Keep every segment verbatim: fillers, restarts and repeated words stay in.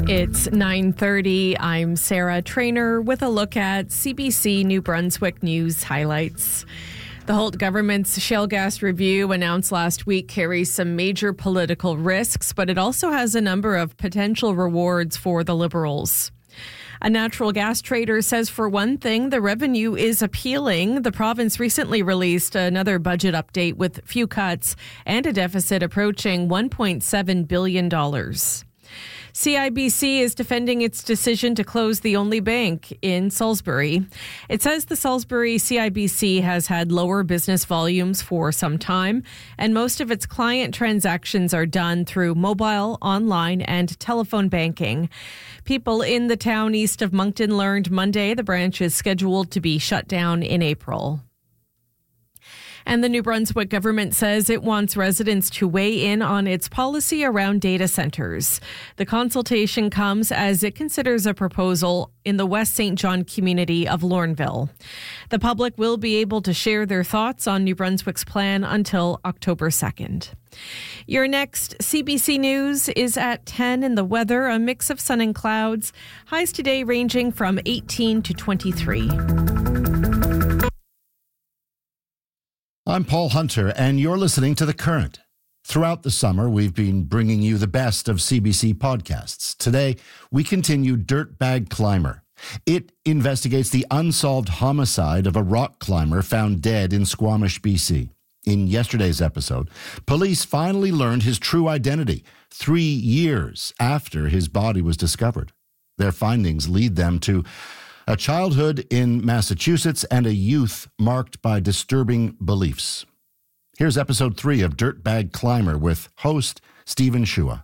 It's nine thirty. I'm Sarah Trainer with a look at C B C New Brunswick News highlights. The Holt government's shale gas review announced last week carries some major political risks, but it also has a number of potential rewards for the Liberals. A natural gas trader says, for one thing, the revenue is appealing. The province recently released another budget update with few cuts and a deficit approaching one point seven billion dollars. C I B C is defending its decision to close the only bank in Salisbury. It says the Salisbury C I B C has had lower business volumes for some time, and most of its client transactions are done through mobile, online, and telephone banking. People in the town east of Moncton learned Monday the branch is scheduled to be shut down in April. And the New Brunswick government says it wants residents to weigh in on its policy around data centers. The consultation comes as it considers a proposal in the West Saint John community of Lorneville. The public will be able to share their thoughts on New Brunswick's plan until October second. Your next C B C News is at ten. In the weather, a mix of sun and clouds. Highs today ranging from eighteen to twenty-three. I'm Paul Hunter, and you're listening to The Current. Throughout the summer, we've been bringing you the best of C B C podcasts. Today, we continue Dirtbag Climber. It investigates the unsolved homicide of a rock climber found dead in Squamish, B C. In yesterday's episode, police finally learned his true identity three years after his body was discovered. Their findings lead them to a childhood in Massachusetts and a youth marked by disturbing beliefs. Here's episode three of Dirtbag Climber with host Stephen Shua.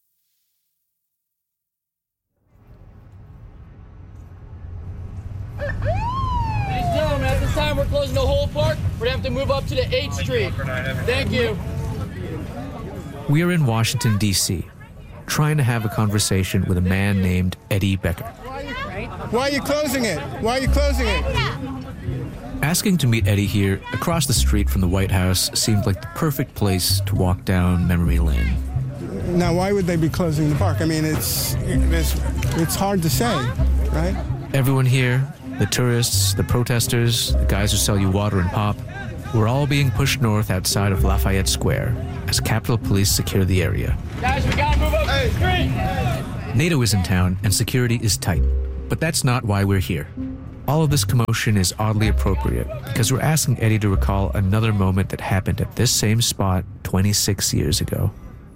Ladies and gentlemen, at this time we're closing the whole park. We're going to have to move up to the eighth Street. Thank you. We are in Washington, D C, trying to have a conversation with a man named Eddie Becker. Why are you closing it? Why are you closing it? Asking to meet Eddie here, across the street from the White House, seemed like the perfect place to walk down memory lane. Now, why would they be closing the park? I mean, it's it's, it's hard to say, right? Everyone here, the tourists, the protesters, the guys who sell you water and pop, we're all being pushed north outside of Lafayette Square as Capitol Police secure the area. Guys, we gotta move up the street! NATO is in town and security is tight. But that's not why we're here. All of this commotion is oddly appropriate because we're asking Eddie to recall another moment that happened at this same spot twenty-six years ago.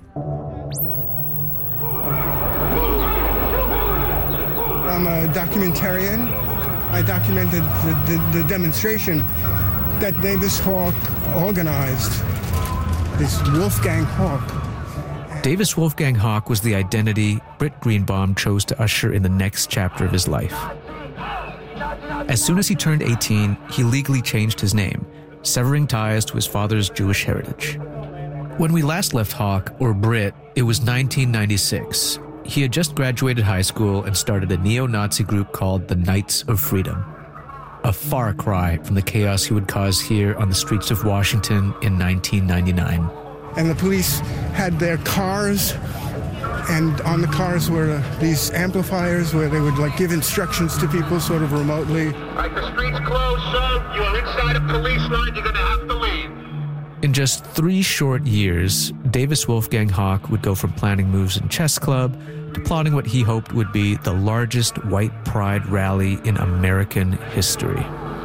I'm a documentarian. I documented the, the, the demonstration that Davis Hawk organized, this Wolfgang Hawk. Davis Wolfgang Hawk was the identity Britt Greenbaum chose to usher in the next chapter of his life. As soon as he turned eighteen, he legally changed his name, severing ties to his father's Jewish heritage. When we last left Hawk, or Britt, it was nineteen ninety-six. He had just graduated high school and started a neo-Nazi group called the Knights of Freedom. A far cry from the chaos he would cause here on the streets of Washington in nineteen ninety-nine. And the police had their cars, and on the cars were uh, these amplifiers where they would like give instructions to people sort of remotely. All right, the street's closed, sir. You are inside a police line. You're going to have to leave. In just three short years, Davis Wolfgang Hawk would go from planning moves in chess club to plotting what he hoped would be the largest white pride rally in American history.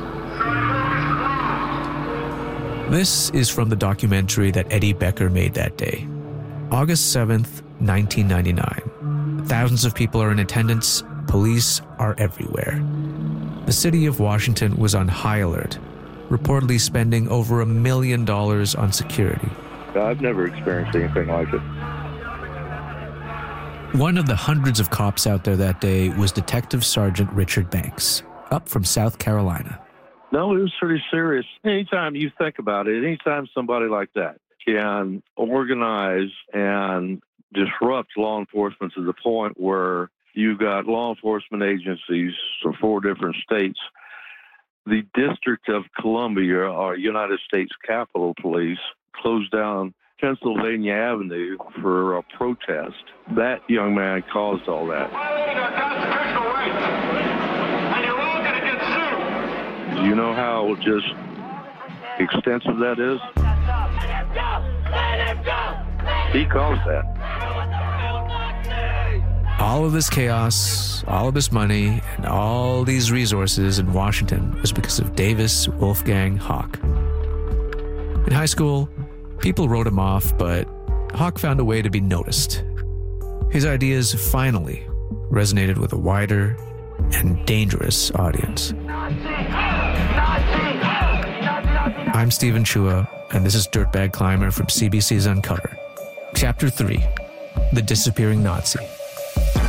This is from the documentary that Eddie Becker made that day. August seventh, nineteen ninety-nine. Thousands of people are in attendance. Police are everywhere. The city of Washington was on high alert, reportedly spending over a million dollars on security. I've never experienced anything like it. One of the hundreds of cops out there that day was Detective Sergeant Richard Banks, up from South Carolina. No, it was pretty serious. Anytime you think about it, anytime somebody like that can organize and disrupt law enforcement to the point where you've got law enforcement agencies from four different states, the District of Columbia, or United States Capitol Police, closed down Pennsylvania Avenue for a protest. That young man caused all that. Violating our constitutional rights. And you're all going to get sued. Do you know how just extensive that is? Let him go! Let him go! He caused that. All of this chaos, all of this money, and all these resources in Washington was because of Davis Wolfgang Hawk. In high school, people wrote him off, but Hawk found a way to be noticed. His ideas finally resonated with a wider and dangerous audience. I'm Stephen Chua, and this is Dirtbag Climber from C B C's Uncover. Chapter three, The Disappearing Nazi.